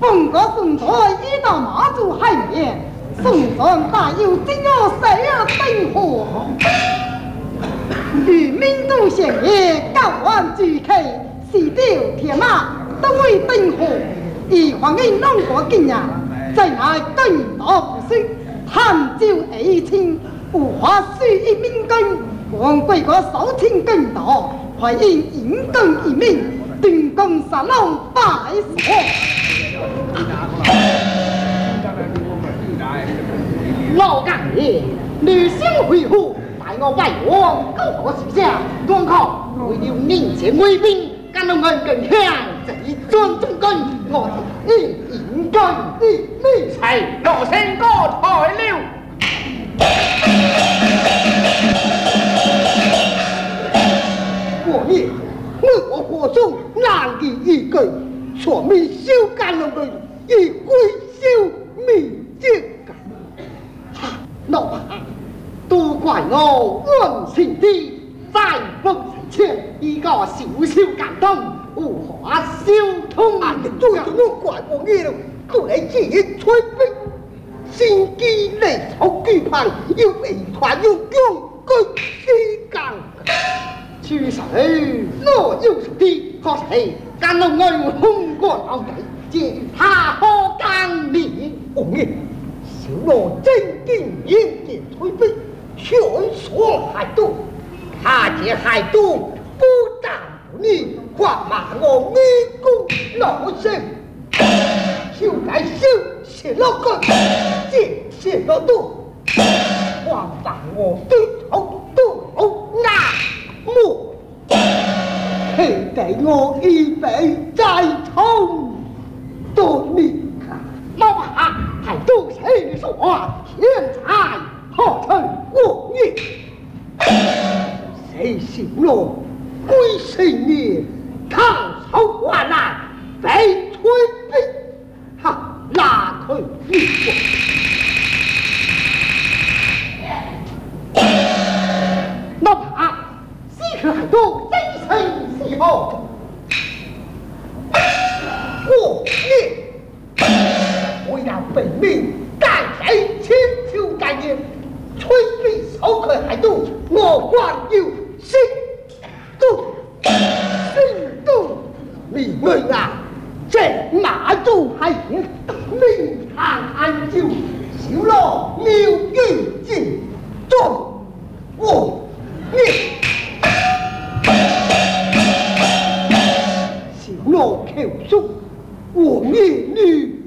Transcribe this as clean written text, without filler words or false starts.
风格送错一到马祖海面，送上大有真要谁儿灯火。与民都县爷高岸举开，西丢铁马都为灯火。以黄金弄国今日，在那更大不虚，探究爱情，无法须一民根，王贵国首听更大，怀因引更一命，断弓杀龙拜所。 老干爷，女性回复，待我为王各国旗下，光靠为了民间威兵，敢能人更向这一桩中根，我一引根一命才落成个台了。 我也，我火中难敌一个，所命修干了人，以归修民间感。 老爸，都怪我恩情的，在风前一个小小感动，无法修通。 最我怪我你了，过来自己吹兵，心机内草巨派，要被团用用根西港。 其实我有手的，可是敢能爱红过老弟，见他何干你？ 我也。小罗真经眼见推飞，全所海渡，他这海渡不但不逆，还骂我迷宫老生，就该修写了个借写了度，还把我对头都那么，配给我一杯再冲多你。 老爸，还都谁你说话？现在何曾我也？ 谁信我？归谁你？抗朝患难，被推逼，哈，拉开你我。老爸，西可还都真生西后。 我也。为了本命，干谁千秋干业，吹逼手可海渡，我还有心动，心动。你们啊，这马祖还行，明堂安就，小罗妙玉进中，我你。小罗口述，我女女。